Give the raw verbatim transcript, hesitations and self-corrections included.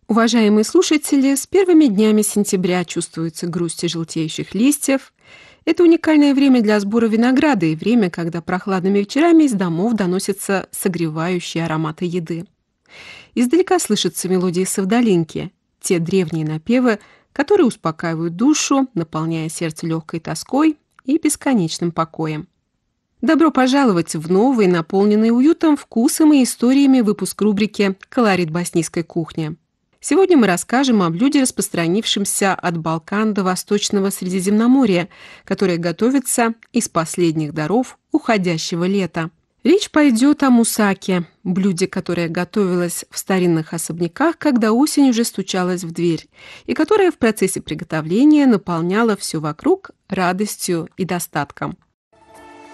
Уважаемые слушатели, с первыми днями сентября чувствуется грусть и желтеющих листьев. Это уникальное время для сбора винограда и время, когда прохладными вечерами из домов доносятся согревающие ароматы еды. Издалека слышатся мелодии совдалинки, те древние напевы, которые успокаивают душу, наполняя сердце легкой тоской и бесконечным покоем. Добро пожаловать в новый, наполненный уютом, вкусом и историями выпуск рубрики «Колорит боснийской кухни». Сегодня мы расскажем о блюде, распространившемся от Балкан до Восточного Средиземноморья, которое готовится из последних даров уходящего лета. Речь пойдет о мусаке, блюде, которое готовилось в старинных особняках, когда осень уже стучалась в дверь, и которое в процессе приготовления наполняло все вокруг радостью и достатком.